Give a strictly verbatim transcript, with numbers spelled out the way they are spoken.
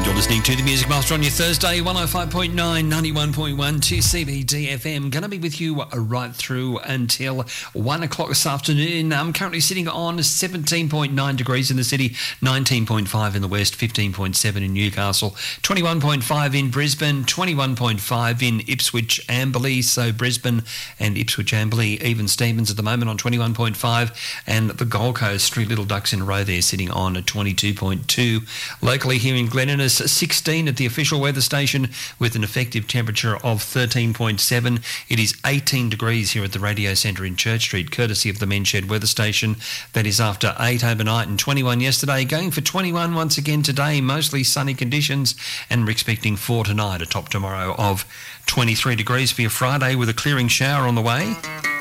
You're listening to The Music Master on your Thursday, one oh five point nine, ninety-one point one to C B D F M. Going to be with you right through until one o'clock this afternoon. I'm currently sitting on seventeen point nine degrees in the city, nineteen point five in the west, fifteen point seven in Newcastle, twenty-one point five in Brisbane, twenty-one point five in Ipswich Amberley. So Brisbane and Ipswich Amberley, even Stevens at the moment on twenty-one point five, and the Gold Coast, three little ducks in a row there, sitting on twenty-two point two. Locally here in Glen Innes, sixteen at the official weather station with an effective temperature of thirteen point seven. It is eighteen degrees here at the Radio Centre in Church Street, courtesy of the Men's Shed weather station. That is after eight overnight and twenty-one yesterday, going for twenty-one once again today, mostly sunny conditions, and we're expecting four tonight, a top tomorrow of twenty-three degrees for your Friday with a clearing shower on the way.